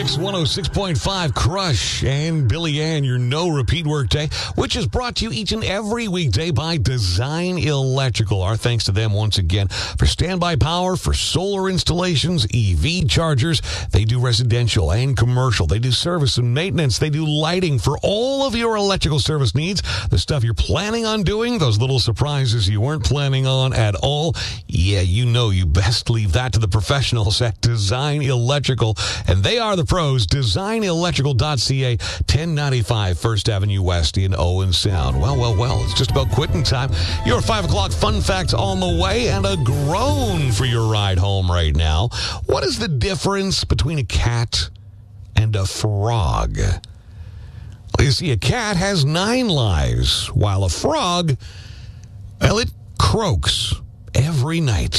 Mix 106.5 Crush and Billy Ann, your no repeat workday, which is brought to you each and every weekday by Design Electrical. Our thanks to them once again for standby power, for solar installations, EV chargers. They do residential and commercial. They do service and maintenance. They do lighting for all of your electrical service needs. The stuff you're planning on doing, those little surprises you weren't planning on at all. Yeah, you know you best leave that to the professionals at Design Electrical. And they are the pros. DesignElectrical.ca, 1095 First Avenue West in Owen Sound. Well, it's just about quitting time. Your 5 o'clock fun fact on the way and a groan for your ride home right now. What is the difference between a cat and a frog? Well, you see, a cat has 9 lives, while a frog, well, it croaks every night.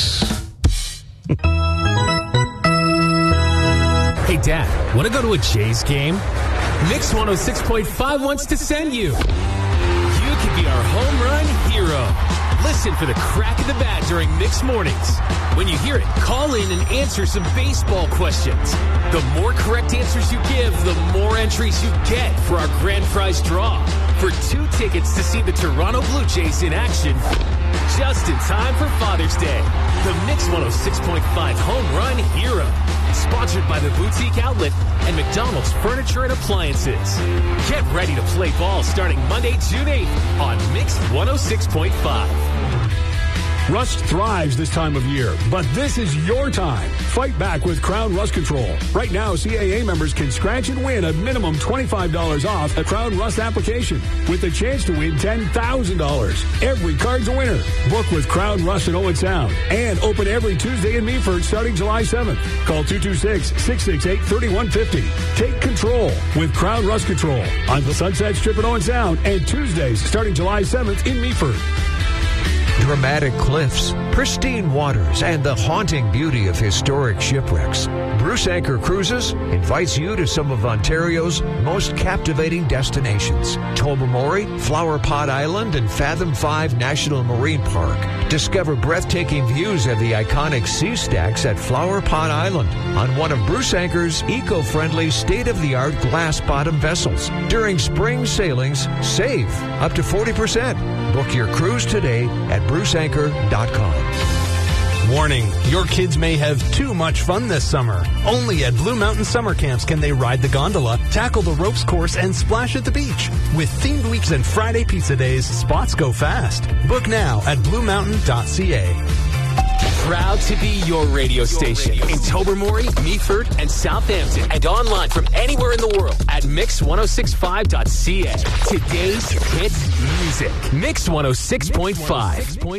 Hey, Dad, want to go to a Jays game? Mix 106.5 wants to send you. You could be our home run hero. Listen for the crack of the bat during Mix Mornings. When you hear it, call in and answer some baseball questions. The more correct answers you give, the more entries you get for our grand prize draw. For 2 tickets to see the Toronto Blue Jays in action, just in time for Father's Day. The Mix 106.5 Home Run Hero. Sponsored by the Boutique Outlet and McDonald's Furniture and Appliances. Get ready to play ball starting Monday, June 8th on Mix 106.5. Rust thrives this time of year, but this is your time. Fight back with Crown Rust Control. Right now, CAA members can scratch and win a minimum $25 off a Crown Rust application with the chance to win $10,000. Every card's a winner. Book with Crown Rust in Owen Sound and open every Tuesday in Meaford starting July 7th. Call 226-668-3150. Take control with Crown Rust Control on the Sunset Strip in Owen Sound and Tuesdays starting July 7th in Meaford. Dramatic cliffs, pristine waters, and the haunting beauty of historic shipwrecks. Bruce Anchor Cruises invites you to some of Ontario's most captivating destinations. Tobermory, Flower Pot Island, and Fathom 5 National Marine Park. Discover breathtaking views of the iconic sea stacks at Flower Pot Island on one of Bruce Anchor's eco-friendly, state-of-the-art glass-bottom vessels. During spring sailings, save up to 40%. Book your cruise today at bruceanchor.com. Warning, your kids may have too much fun this summer. Only at Blue Mountain Summer Camps can they ride the gondola, tackle the ropes course, and splash at the beach. With themed weeks and Friday pizza days, spots go fast. Book now at bluemountain.ca. Proud to be your radio station in Tobermory, Meaford, and Southampton, and online from anywhere in the world at mix1065.ca. Today's hit music. Mix 106.5.